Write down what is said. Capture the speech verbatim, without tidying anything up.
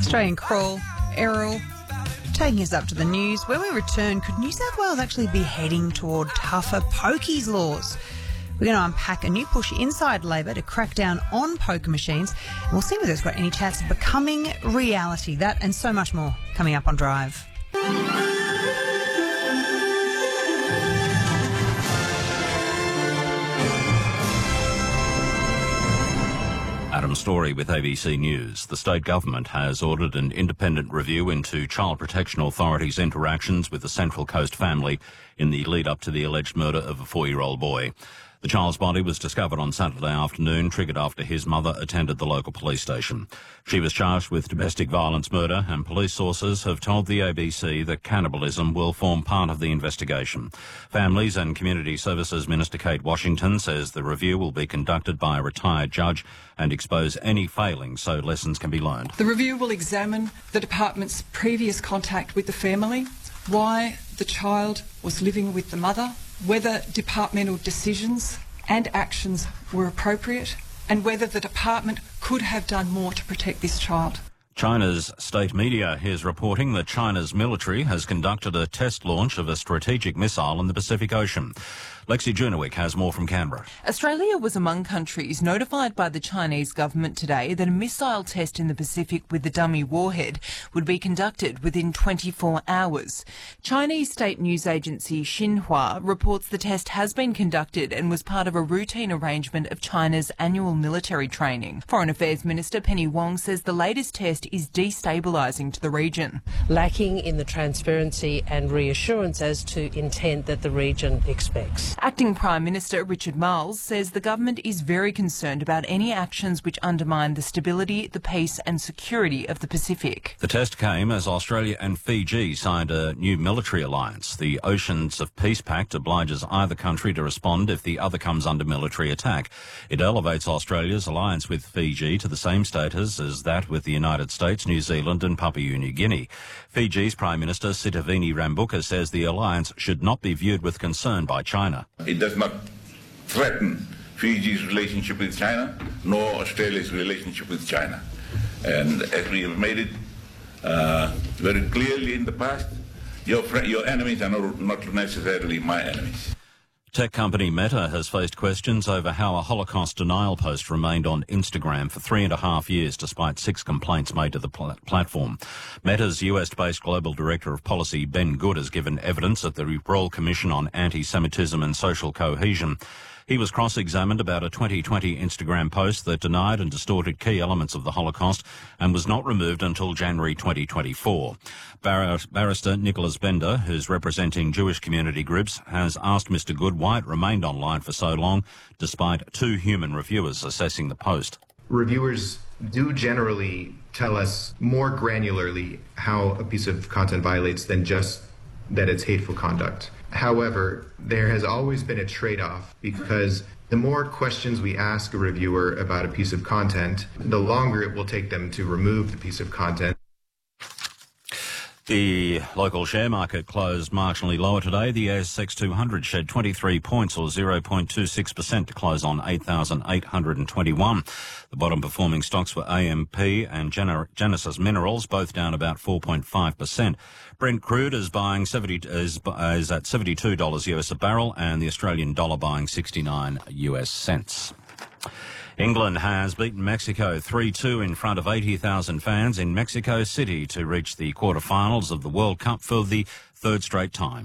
Australian crawl, Errol, taking us up to the news. When we return, could New South Wales actually be heading toward tougher pokies laws? We're going to unpack a new push inside Labor to crack down on poker machines, and we'll see whether it's got any chance of becoming reality. That and so much more coming up on Drive. Adam Story with A B C News. The state government has ordered an independent review into Child Protection Authority's interactions with the Central Coast family in the lead-up to the alleged murder of a four-year-old boy. The child's body was discovered on Saturday afternoon, triggered after his mother attended the local police station. She was charged with domestic violence murder, and police sources have told the A B C that cannibalism will form part of the investigation. Families and Community Services Minister Kate Washington says the review will be conducted by a retired judge and expose any failings so lessons can be learned. The review will examine the department's previous contact with the family, why the child was living with the mother, whether departmental decisions and actions were appropriate, and whether the department could have done more to protect this child. China's state media is reporting that China's military has conducted a test launch of a strategic missile in the Pacific Ocean. Lexi Junowick has more from Canberra. Australia was among countries notified by the Chinese government today that a missile test in the Pacific with the dummy warhead would be conducted within twenty-four hours. Chinese state news agency Xinhua reports the test has been conducted and was part of a routine arrangement of China's annual military training. Foreign Affairs Minister Penny Wong says the latest test is destabilising to the region. Lacking in the transparency and reassurance as to intent that the region expects. Acting Prime Minister Richard Marles says the government is very concerned about any actions which undermine the stability, the peace and security of the Pacific. The test came as Australia and Fiji signed a new military alliance. The Oceans of Peace Pact obliges either country to respond if the other comes under military attack. It elevates Australia's alliance with Fiji to the same status as that with the United States, New Zealand and Papua New Guinea. Fiji's Prime Minister Sitiveni Rabuka says the alliance should not be viewed with concern by China. It does not threaten Fiji's relationship with China, nor Australia's relationship with China. And as we have made it uh, very clearly in the past, your, fr- your enemies are not, not necessarily my enemies. Tech company Meta has faced questions over how a Holocaust denial post remained on Instagram for three and a half years despite six complaints made to the pl- platform. Meta's U S-based Global Director of Policy, Ben Good, has given evidence at the Royal Commission on Anti-Semitism and Social Cohesion. He was cross-examined about a twenty twenty Instagram post that denied and distorted key elements of the Holocaust and was not removed until January twenty twenty-four. Bar- Barrister Nicholas Bender, who's representing Jewish community groups, has asked Mister Good why it remained online for so long, despite two human reviewers assessing the post. Reviewers do generally tell us more granularly how a piece of content violates than just that it's hateful conduct. However, there has always been a trade-off because the more questions we ask a reviewer about a piece of content, the longer it will take them to remove the piece of content. The local share market closed marginally lower today. The A S X two hundred shed twenty-three points or zero point two six percent to close on eight thousand eight hundred twenty-one. The bottom performing stocks were A M P and Genesis Minerals, both down about four point five percent. Brent crude is buying seventy is, is at seventy-two dollars U S a barrel, and the Australian dollar buying sixty-nine U S cents. England has beaten Mexico three two in front of eighty thousand fans in Mexico City to reach the quarterfinals of the World Cup for the third straight time.